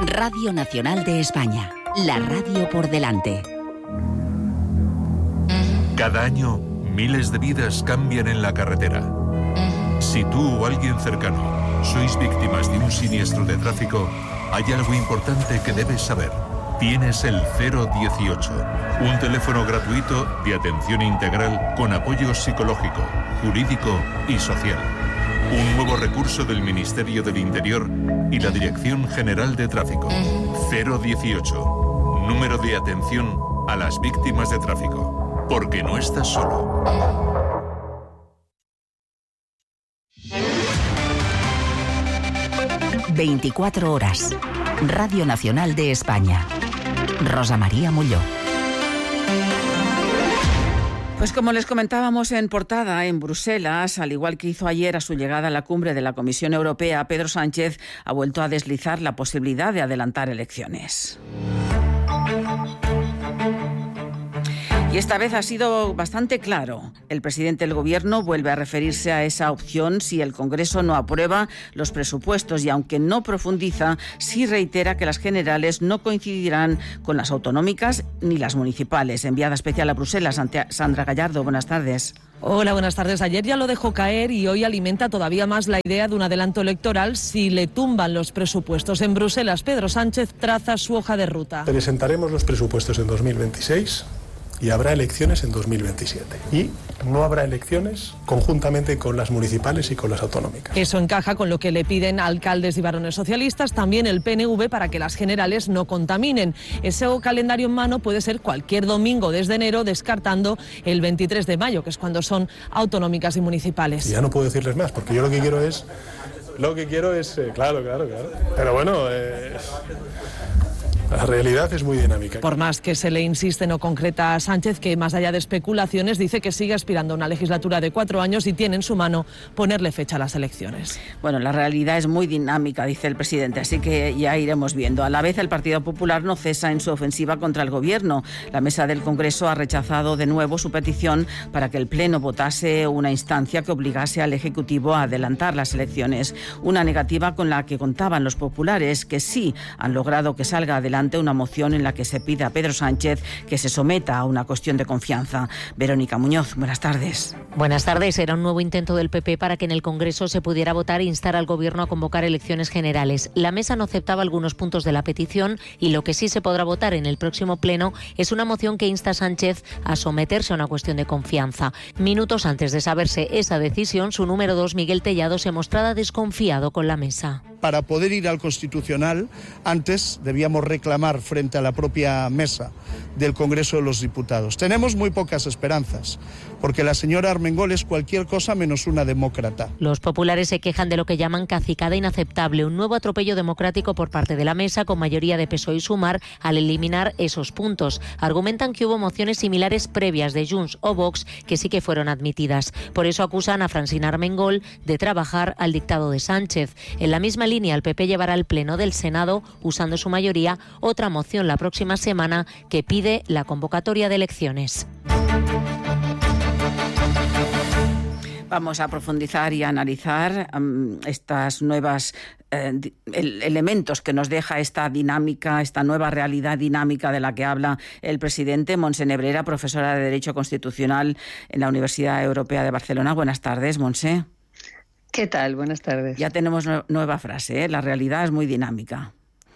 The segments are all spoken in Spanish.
Radio Nacional de España, la radio por delante. Cada año, miles de vidas cambian en la carretera. Si tú o alguien cercano sois víctimas de un siniestro de tráfico, hay algo importante que debes saber. Tienes el 018, un teléfono gratuito de atención integral con apoyo psicológico, jurídico y social. Un nuevo recurso del Ministerio del Interior y la Dirección General de Tráfico. 018, número de atención a las víctimas de tráfico. Porque no estás solo. 24 horas. Radio Nacional de España. Rosa María Molló. Pues como les comentábamos en portada, en Bruselas, al igual que hizo ayer a su llegada a la cumbre de la Comisión Europea, Pedro Sánchez ha vuelto a deslizar la posibilidad de adelantar elecciones. Y esta vez ha sido bastante claro. El presidente del Gobierno vuelve a referirse a esa opción si el Congreso no aprueba los presupuestos y, aunque no profundiza, sí reitera que las generales no coincidirán con las autonómicas ni las municipales. Enviada especial a Bruselas, Sandra Gallardo, buenas tardes. Hola, buenas tardes. Ayer ya lo dejó caer y hoy alimenta todavía más la idea de un adelanto electoral si le tumban los presupuestos. En Bruselas, Pedro Sánchez traza su hoja de ruta. Presentaremos los presupuestos en 2026... y habrá elecciones en 2027. Y no habrá elecciones conjuntamente con las municipales y con las autonómicas. Eso encaja con lo que le piden alcaldes y varones socialistas, también el PNV, para que las generales no contaminen. Ese calendario en mano puede ser cualquier domingo desde enero, descartando el 23 de mayo, que es cuando son autonómicas y municipales. Ya no puedo decirles más, porque yo lo que quiero es... Claro. Pero bueno... La realidad es muy dinámica. Por más que se le insiste, no concreta a Sánchez que, más allá de especulaciones, dice que sigue aspirando a una legislatura de 4 años y tiene en su mano ponerle fecha a las elecciones. Bueno, la realidad es muy dinámica, dice el presidente, así que ya iremos viendo. A la vez, el Partido Popular no cesa en su ofensiva contra el Gobierno. La mesa del Congreso ha rechazado de nuevo su petición para que el Pleno votase una instancia que obligase al Ejecutivo a adelantar las elecciones. Una negativa con la que contaban los populares, que sí han logrado que salga adelante una moción en la que se pide a Pedro Sánchez que se someta a una cuestión de confianza. Verónica Muñoz, buenas tardes. Buenas tardes. Era un nuevo intento del PP para que en el Congreso se pudiera votar e instar al Gobierno a convocar elecciones generales. La mesa no aceptaba algunos puntos de la petición y lo que sí se podrá votar en el próximo Pleno es una moción que insta a Sánchez a someterse a una cuestión de confianza. Minutos antes de saberse esa decisión, su número 2, Miguel Tellado, se mostraba desconfiado con la mesa. Para poder ir al Constitucional, antes debíamos reclamar frente a la propia mesa del Congreso de los Diputados. Tenemos muy pocas esperanzas, porque la señora Armengol es cualquier cosa menos una demócrata. Los populares se quejan de lo que llaman cacicada inaceptable, un nuevo atropello democrático por parte de la mesa con mayoría de PSOE y Sumar al eliminar esos puntos. Argumentan que hubo mociones similares previas de Junts o Vox que sí que fueron admitidas. Por eso acusan a Francina Armengol de trabajar al dictado de Sánchez. En la misma línea, el PP llevará al Pleno del Senado, usando su mayoría, otra moción la próxima semana que pide la convocatoria de elecciones. Vamos a profundizar y a analizar estas nuevas elementos que nos deja esta dinámica, esta nueva realidad dinámica de la que habla el presidente. Montse Nebrera, profesora de Derecho Constitucional en la Universidad Europea de Barcelona. Buenas tardes, Montse. ¿Qué tal? Buenas tardes. Ya tenemos nueva frase, ¿eh? La realidad es muy dinámica.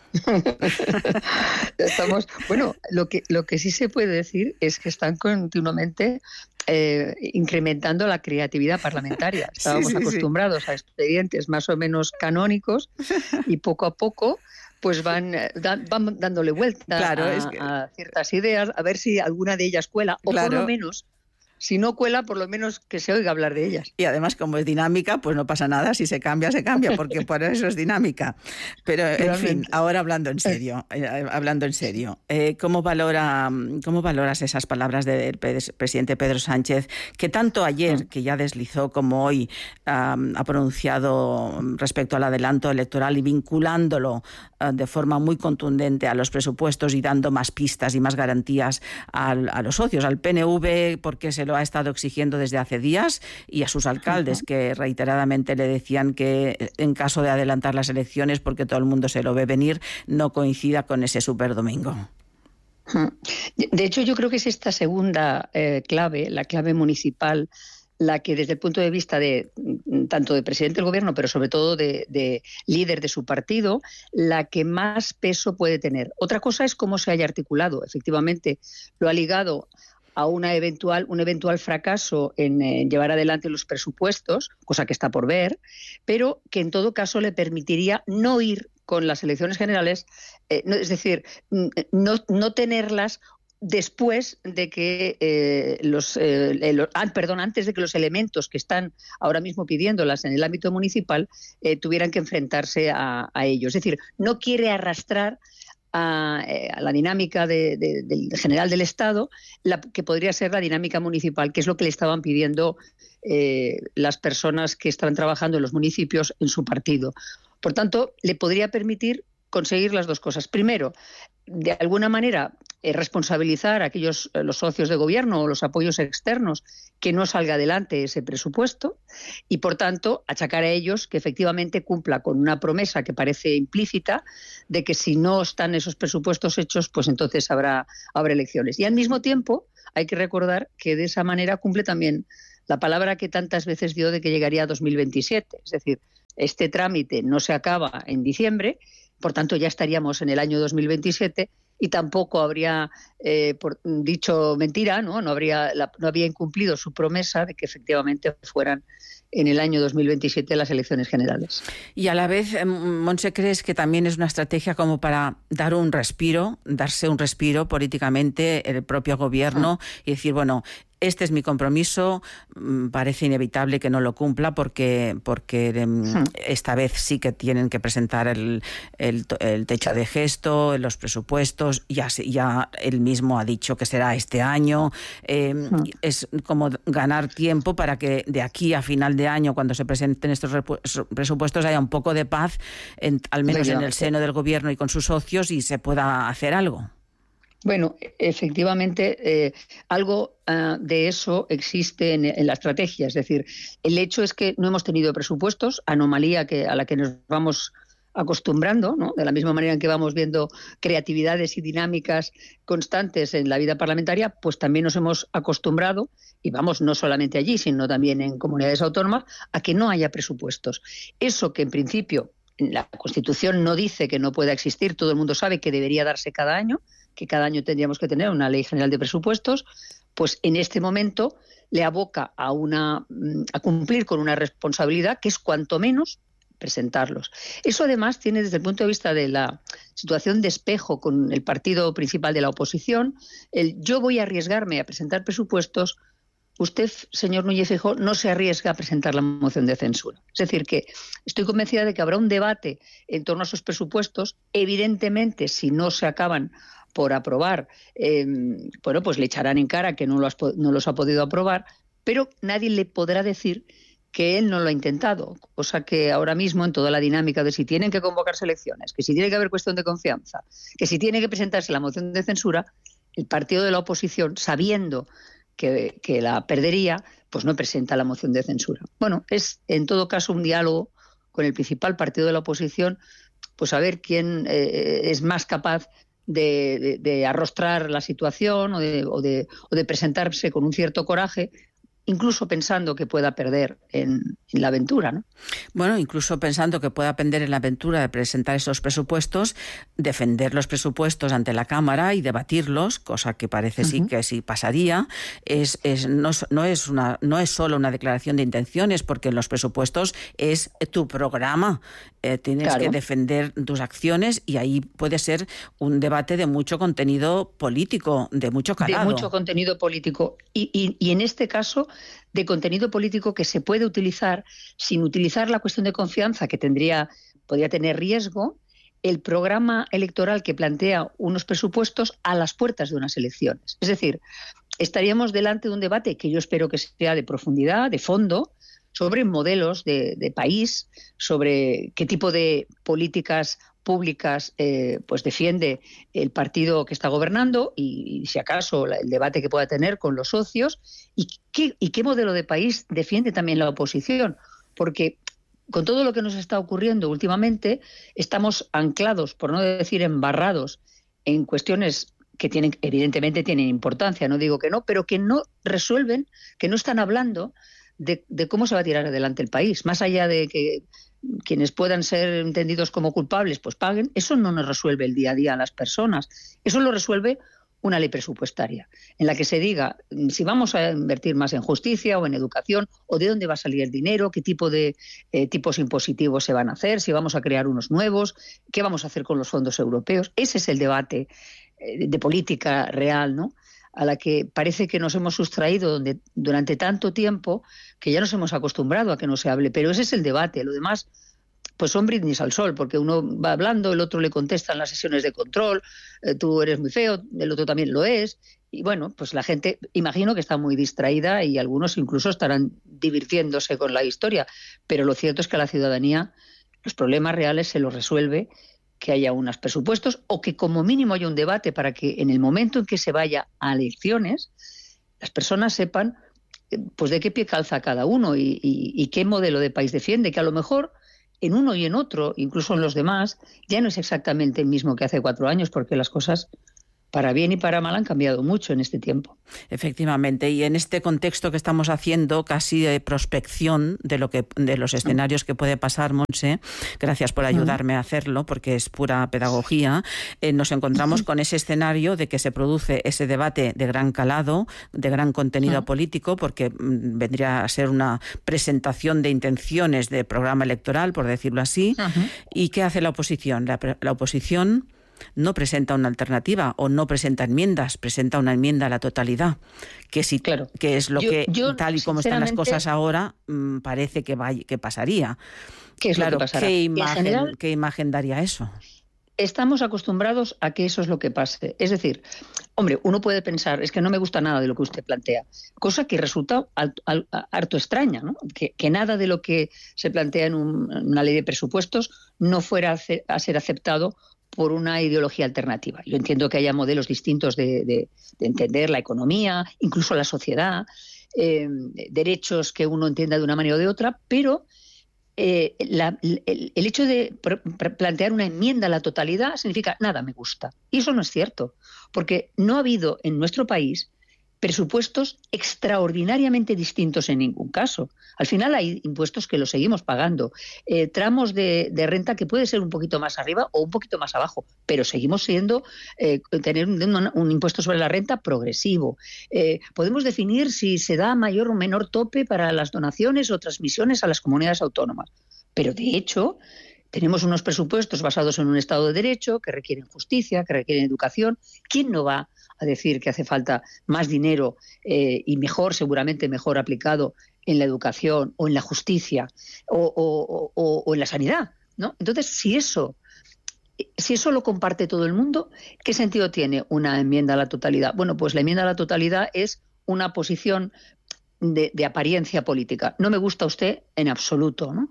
Bueno, lo que sí se puede decir es que están continuamente incrementando la creatividad parlamentaria. Estábamos acostumbrados a expedientes más o menos canónicos y poco a poco pues van dándole vuelta a ciertas ideas, a ver si alguna de ellas cuela, o por lo menos, si no cuela, por lo menos que se oiga hablar de ellas. Y además, como es dinámica, pues no pasa nada. Si se cambia, porque por eso es dinámica. Pero, en fin, ahora hablando en serio, ¿cómo valoras esas palabras del presidente Pedro Sánchez, que tanto ayer, que ya deslizó, como hoy ha pronunciado respecto al adelanto electoral y vinculándolo de forma muy contundente a los presupuestos y dando más pistas y más garantías a los socios, al PNV, porque se lo lo ha estado exigiendo desde hace días, y a sus alcaldes, que reiteradamente le decían que en caso de adelantar las elecciones, porque todo el mundo se lo ve venir, no coincida con ese superdomingo. De hecho, yo creo que es esta segunda clave, la clave municipal, la que desde el punto de vista de tanto de presidente del gobierno, pero sobre todo de líder de su partido, la que más peso puede tener. Otra cosa es cómo se haya articulado. Efectivamente, lo ha ligado a un eventual fracaso en llevar adelante los presupuestos, cosa que está por ver, pero que en todo caso le permitiría no ir con las elecciones generales, es decir, no tenerlas después de que antes de que los elementos que están ahora mismo pidiéndolas en el ámbito municipal tuvieran que enfrentarse a ellos. Es decir, no quiere arrastrar a la dinámica del general del Estado, que podría ser la dinámica municipal, que es lo que le estaban pidiendo las personas que están trabajando en los municipios en su partido. Por tanto, le podría permitir conseguir las dos cosas. Primero, de alguna manera, responsabilizar a los socios de gobierno o los apoyos externos que no salga adelante ese presupuesto y, por tanto, achacar a ellos que efectivamente cumpla con una promesa que parece implícita de que si no están esos presupuestos hechos, pues entonces habrá elecciones. Y al mismo tiempo hay que recordar que de esa manera cumple también la palabra que tantas veces dio de que llegaría a 2027. Es decir, este trámite no se acaba en diciembre, por tanto ya estaríamos en el año 2027 y tampoco habría dicho mentira, ¿no? No había incumplido su promesa de que efectivamente fueran en el año 2027 las elecciones generales. Y a la vez, Montse, ¿crees que también es una estrategia como para darse un respiro políticamente el propio gobierno y decir, bueno, este es mi compromiso, parece inevitable que no lo cumpla porque esta vez sí que tienen que presentar el techo de gesto, los presupuestos, ya él mismo ha dicho que será este año. Es como ganar tiempo para que de aquí a final de año, cuando se presenten estos presupuestos, haya un poco de paz, al menos en el seno del gobierno y con sus socios, y se pueda hacer algo. Bueno, efectivamente, algo de eso existe en la estrategia. Es decir, el hecho es que no hemos tenido presupuestos, anomalía a la que nos vamos acostumbrando, ¿no? De la misma manera en que vamos viendo creatividades y dinámicas constantes en la vida parlamentaria, pues también nos hemos acostumbrado, y vamos no solamente allí, sino también en comunidades autónomas, a que no haya presupuestos. Eso que en principio la Constitución no dice que no pueda existir, todo el mundo sabe que debería darse cada año, que cada año tendríamos que tener una ley general de presupuestos, pues en este momento le aboca a cumplir con una responsabilidad que es cuanto menos presentarlos. Eso además tiene, desde el punto de vista de la situación de espejo con el partido principal de la oposición, yo voy a arriesgarme a presentar presupuestos. Usted, señor Núñez Feijóo, no se arriesga a presentar la moción de censura. Es decir, que estoy convencida de que habrá un debate en torno a esos presupuestos. Evidentemente, si no se acaban por aprobar, pues le echarán en cara que no los ha podido aprobar, pero nadie le podrá decir que él no lo ha intentado, cosa que ahora mismo en toda la dinámica de si tienen que convocarse elecciones, que si tiene que haber cuestión de confianza, que si tiene que presentarse la moción de censura, el partido de la oposición, sabiendo que la perdería, pues no presenta la moción de censura. Bueno, es en todo caso un diálogo con el principal partido de la oposición, pues a ver quién es más capaz de arrostrar la situación o de presentarse con un cierto coraje, incluso pensando que pueda perder en la aventura, ¿no? Bueno, incluso pensando que pueda perder en la aventura de presentar esos presupuestos, defender los presupuestos ante la Cámara y debatirlos, cosa que parece sí que sí pasaría, no es solo una declaración de intenciones, porque en los presupuestos es tu programa, tienes que defender tus acciones, y ahí puede ser un debate de mucho contenido político, de mucho calado. De mucho contenido político. Y en este caso, de contenido político que se puede utilizar sin utilizar la cuestión de confianza, que podría tener riesgo, el programa electoral que plantea unos presupuestos a las puertas de unas elecciones. Es decir, estaríamos delante de un debate que yo espero que sea de profundidad, de fondo, sobre modelos de país, sobre qué tipo de políticas públicas pues defiende el partido que está gobernando y si acaso el debate que pueda tener con los socios y qué modelo de país defiende también la oposición, porque con todo lo que nos está ocurriendo últimamente estamos anclados, por no decir embarrados, en cuestiones que evidentemente tienen importancia, no digo que no, pero que no resuelven, que no están hablando de cómo se va a tirar adelante el país, más allá de que quienes puedan ser entendidos como culpables pues paguen. Eso no nos resuelve el día a día a las personas, eso lo resuelve una ley presupuestaria en la que se diga si vamos a invertir más en justicia o en educación o de dónde va a salir el dinero, qué tipo de tipos impositivos se van a hacer, si vamos a crear unos nuevos, qué vamos a hacer con los fondos europeos. Ese es el debate de política real, ¿no?, a la que parece que nos hemos sustraído durante tanto tiempo que ya nos hemos acostumbrado a que no se hable. Pero ese es el debate. Lo demás, pues son brindis al sol, porque uno va hablando, el otro le contesta en las sesiones de control, tú eres muy feo, el otro también lo es. Y bueno, pues la gente, imagino que está muy distraída y algunos incluso estarán divirtiéndose con la historia. Pero lo cierto es que a la ciudadanía los problemas reales se los resuelve que haya unos presupuestos o que como mínimo haya un debate para que en el momento en que se vaya a elecciones las personas sepan pues de qué pie calza cada uno y qué modelo de país defiende, que a lo mejor en uno y en otro, incluso en los demás, ya no es exactamente el mismo que hace 4 años, porque las cosas para bien y para mal han cambiado mucho en este tiempo. Efectivamente, y en este contexto que estamos haciendo casi de prospección de los escenarios que puede pasar, Montse, gracias por ayudarme a hacerlo porque es pura pedagogía, nos encontramos con ese escenario de que se produce ese debate de gran calado, de gran contenido político, porque vendría a ser una presentación de intenciones de programa electoral, por decirlo así. ¿Y qué hace la oposición? La oposición no presenta una alternativa o no presenta enmiendas, presenta una enmienda a la totalidad, que sí, claro, que es lo tal y como están las cosas ahora, parece que pasaría. ¿Qué es lo que pasará? ¿Qué imagen daría eso? Estamos acostumbrados a que eso es lo que pase. Es decir, hombre, uno puede pensar, es que no me gusta nada de lo que usted plantea, cosa que resulta harto extraña, ¿no? Que nada de lo que se plantea en una ley de presupuestos no fuera a ser aceptado por una ideología alternativa. Yo entiendo que haya modelos distintos de entender la economía, incluso la sociedad, derechos que uno entienda de una manera o de otra, pero el hecho de plantear una enmienda a la totalidad significa nada me gusta. Y eso no es cierto, porque no ha habido en nuestro país presupuestos extraordinariamente distintos en ningún caso. Al final hay impuestos que los seguimos pagando, tramos de renta que puede ser un poquito más arriba o un poquito más abajo, pero seguimos tener un impuesto sobre la renta progresivo. Podemos definir si se da mayor o menor tope para las donaciones o transmisiones a las comunidades autónomas, pero de hecho tenemos unos presupuestos basados en un Estado de Derecho que requieren justicia, que requieren educación. ¿Quién no va a decir que hace falta más dinero y seguramente mejor aplicado en la educación o en la justicia o en la sanidad, ¿no? Entonces, si eso lo comparte todo el mundo, ¿qué sentido tiene una enmienda a la totalidad? Bueno, pues la enmienda a la totalidad es una posición de apariencia política. No me gusta usted en absoluto, ¿no?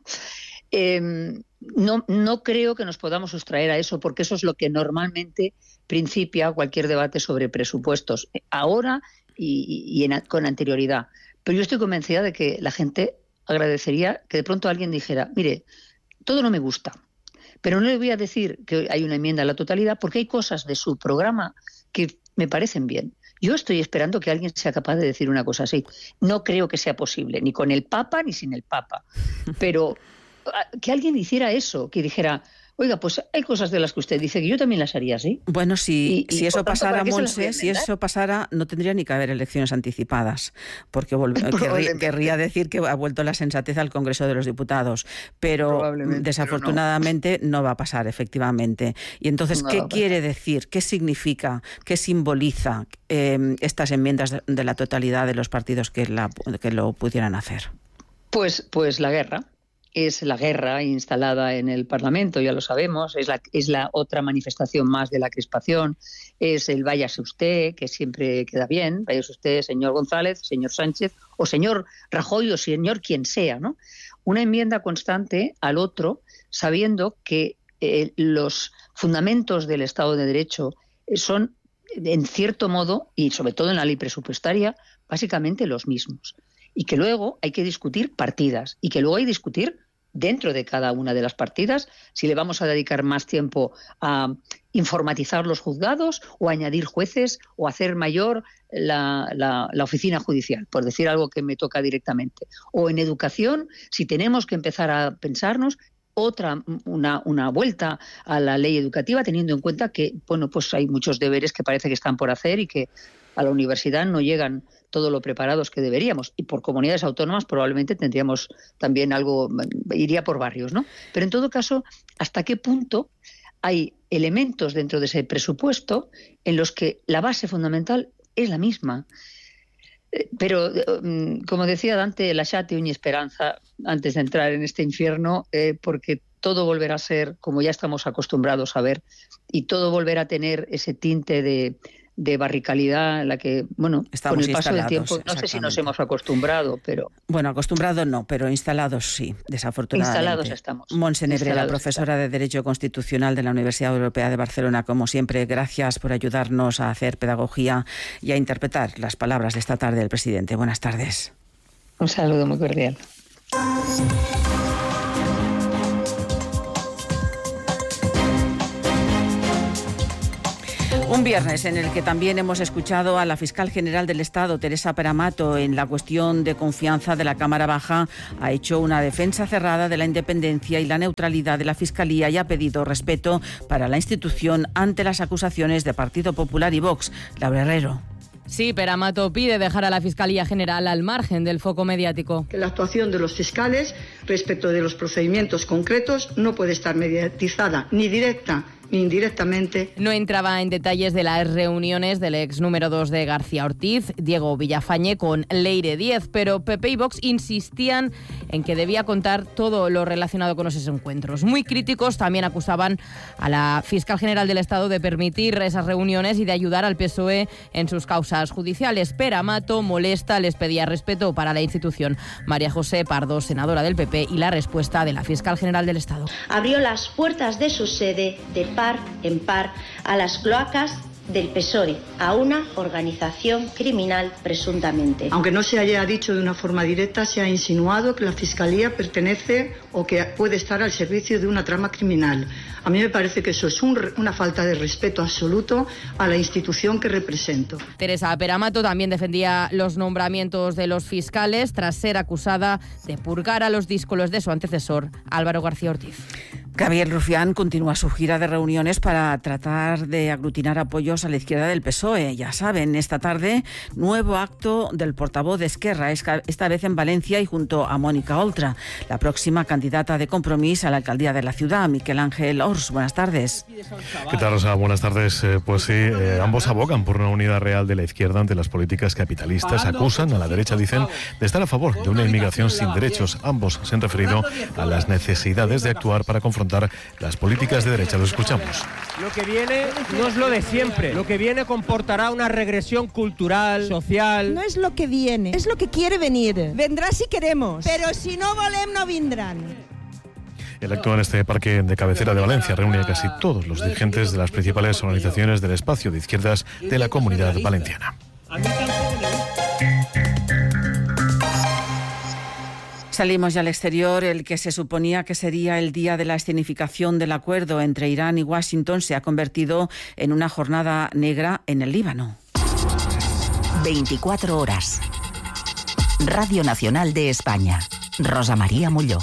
No creo que nos podamos sustraer a eso, porque eso es lo que normalmente principia cualquier debate sobre presupuestos, ahora con anterioridad. Pero yo estoy convencida de que la gente agradecería que de pronto alguien dijera, mire, todo no me gusta, pero no le voy a decir que hay una enmienda a la totalidad porque hay cosas de su programa que me parecen bien. Yo estoy esperando que alguien sea capaz de decir una cosa así. No creo que sea posible, ni con el Papa ni sin el Papa, pero que alguien hiciera eso, que dijera, oiga, pues hay cosas de las que usted dice que yo también las haría así. Bueno, si eso pasara, Montse, si eso pasara, no tendría ni que haber elecciones anticipadas, porque querría decir que ha vuelto la sensatez al Congreso de los Diputados, pero desafortunadamente no va a pasar, efectivamente. Y entonces, ¿qué quiere decir? ¿Qué significa? ¿Qué simboliza estas enmiendas de la totalidad de los partidos que lo pudieran hacer? Pues la guerra. es la guerra instalada en el Parlamento, ya lo sabemos, es la otra manifestación más de la crispación, es el váyase usted, que siempre queda bien, váyase usted, señor González, señor Sánchez, o señor Rajoy, o señor quien sea, ¿no? Una enmienda constante al otro, sabiendo que los fundamentos del Estado de Derecho son, en cierto modo, y sobre todo en la ley presupuestaria, básicamente los mismos. Y que luego hay que discutir partidas, y que luego hay que discutir dentro de cada una de las partidas si le vamos a dedicar más tiempo a informatizar los juzgados o añadir jueces o hacer mayor la oficina judicial, por decir algo que me toca directamente. O en educación, si tenemos que empezar a pensarnos una vuelta a la ley educativa, teniendo en cuenta que pues hay muchos deberes que parece que están por hacer y que a la universidad no llegan todo lo preparados que deberíamos. Y por comunidades autónomas probablemente tendríamos también algo, iría por barrios, ¿no? Pero en todo caso, ¿hasta qué punto hay elementos dentro de ese presupuesto en los que la base fundamental es la misma? Pero, como decía Dante Lasciate ogni speranza, antes de entrar en este infierno, porque todo volverá a ser como ya estamos acostumbrados a ver, y todo volverá a tener ese tinte de barricalidad en la que, estamos con el paso del tiempo, no sé si nos hemos acostumbrado, pero... Bueno, acostumbrados no, pero instalados sí, desafortunadamente. Instalados estamos. Montse Nebrera, profesora de Derecho Constitucional de la Universidad Europea de Barcelona, como siempre, gracias por ayudarnos a hacer pedagogía y a interpretar las palabras de esta tarde del presidente. Buenas tardes. Un saludo muy cordial. Un viernes en el que también hemos escuchado a la fiscal general del Estado, Teresa Peramato, en la cuestión de confianza de la Cámara Baja, ha hecho una defensa cerrada de la independencia y la neutralidad de la Fiscalía y ha pedido respeto para la institución ante las acusaciones de Partido Popular y Vox. Laura Herrero. Sí, Peramato pide dejar a la Fiscalía General al margen del foco mediático. Que la actuación de los fiscales respecto de los procedimientos concretos no puede estar mediatizada ni directa ni indirectamente. No entraba en detalles de las reuniones del ex número 2 de García Ortiz, Diego Villafañe, con Leire Díez, pero PP y Vox insistían en que debía contar todo lo relacionado con esos encuentros. Muy críticos también acusaban a la fiscal general del Estado de permitir esas reuniones y de ayudar al PSOE en sus causas judiciales. Peramato molesta, les pedía respeto para la institución. María José Pardo, senadora del PP, y la respuesta de la fiscal general del Estado. Abrió las puertas de su sede de par en par a las cloacas del PSOE, a una organización criminal presuntamente. Aunque no se haya dicho de una forma directa, se ha insinuado que la Fiscalía pertenece o que puede estar al servicio de una trama criminal. A mí me parece que eso es una falta de respeto absoluto a la institución que represento. Teresa Peramato también defendía los nombramientos de los fiscales tras ser acusada de purgar a los díscolos de su antecesor, Álvaro García Ortiz. Gabriel Rufián continúa su gira de reuniones para tratar de aglutinar apoyos a la izquierda del PSOE. Ya saben, esta tarde, nuevo acto del portavoz de Esquerra, esta vez en Valencia y junto a Mónica Oltra, la próxima candidata de Compromís a la alcaldía de la ciudad, Miquel Ángel Ors. Buenas tardes. ¿Qué tal, Rosa? Buenas tardes. Pues sí, ambos abogan por una unidad real de la izquierda ante las políticas capitalistas. Acusan a la derecha, dicen, de estar a favor de una inmigración sin derechos. Ambos se han referido a las necesidades de actuar para confrontar las políticas de derecha. Lo escuchamos. Lo que viene no es lo de siempre. Lo que viene comportará una regresión cultural, social. No es lo que viene, es lo que quiere venir. Vendrá si queremos, pero si no volem no vendrán. El acto en este parque de cabecera de Valencia reúne a casi todos los dirigentes de las principales organizaciones del espacio de izquierdas de la Comunidad Valenciana. Salimos ya al exterior. El que se suponía que sería el día de la escenificación del acuerdo entre Irán y Washington se ha convertido en una jornada negra en el Líbano. 24 horas. Radio Nacional de España. Rosa María Molló.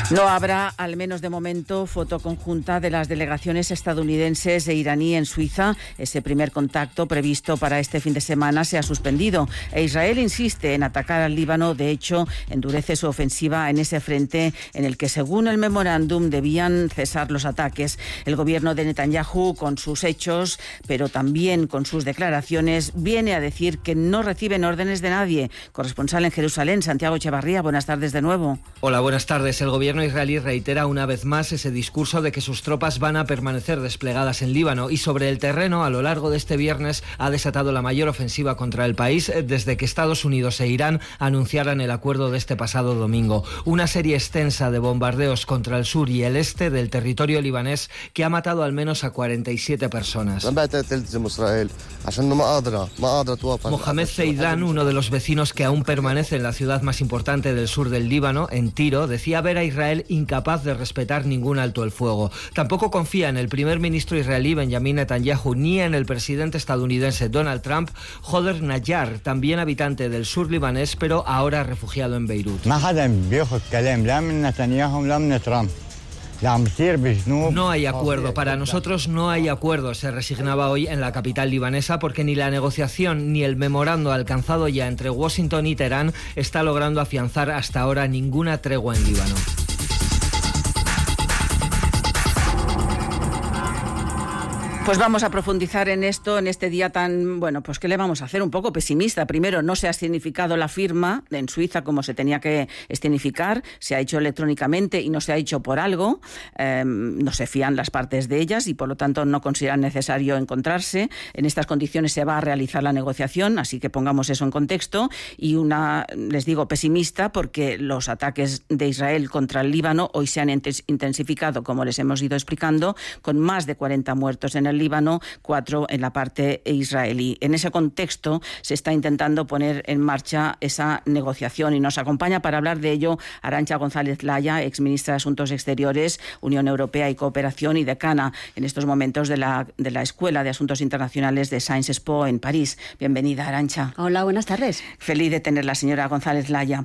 No habrá, al menos de momento, foto conjunta de las delegaciones estadounidenses e iraní en Suiza. Ese primer contacto previsto para este fin de semana se ha suspendido. E Israel insiste en atacar al Líbano. De hecho, endurece su ofensiva en ese frente en el que, según el memorándum, debían cesar los ataques. El gobierno de Netanyahu, con sus hechos, pero también con sus declaraciones, viene a decir que no reciben órdenes de nadie. Corresponsal en Jerusalén, Santiago Echevarría, buenas tardes de nuevo. Hola, buenas tardes. El gobierno israelí reitera una vez más ese discurso de que sus tropas van a permanecer desplegadas en Líbano, y sobre el terreno, a lo largo de este viernes, ha desatado la mayor ofensiva contra el país desde que Estados Unidos e Irán anunciaran el acuerdo de este pasado domingo. Una serie extensa de bombardeos contra el sur y el este del territorio libanés que ha matado al menos a 47 personas. Mohamed Zeidan, uno de los vecinos que aún permanece en la ciudad más importante del sur del Líbano, en Tiro, decía ver a Israel incapaz de respetar ningún alto el fuego. Tampoco confía en el primer ministro israelí Benjamin Netanyahu ni en el presidente estadounidense Donald Trump. Joder Nayar, también habitante del sur libanés, pero ahora refugiado en Beirut. No hay acuerdo, para nosotros no hay acuerdo, se resignaba hoy en la capital libanesa, porque ni la negociación ni el memorando alcanzado ya entre Washington y Teherán está logrando afianzar hasta ahora ninguna tregua en Líbano. Pues vamos a profundizar en esto, en este día tan, bueno, pues ¿qué le vamos a hacer? Un poco pesimista. Primero, no se ha escenificado la firma en Suiza como se tenía que escenificar, se ha hecho electrónicamente y no se ha hecho por algo, no se fían las partes de ellas y por lo tanto no consideran necesario encontrarse. En estas condiciones se va a realizar la negociación, así que pongamos eso en contexto. Y una, les digo, pesimista, porque los ataques de Israel contra el Líbano hoy se han intensificado, como les hemos ido explicando, con más de 40 muertos en el Líbano, 4 en la parte israelí. En ese contexto se está intentando poner en marcha esa negociación y nos acompaña para hablar de ello Arantxa González Laya, exministra de Asuntos Exteriores, Unión Europea y Cooperación y decana en estos momentos de la Escuela de Asuntos Internacionales de Sciences Po en París. Bienvenida, Arantxa. Hola, buenas tardes. Feliz de tener la señora González Laya.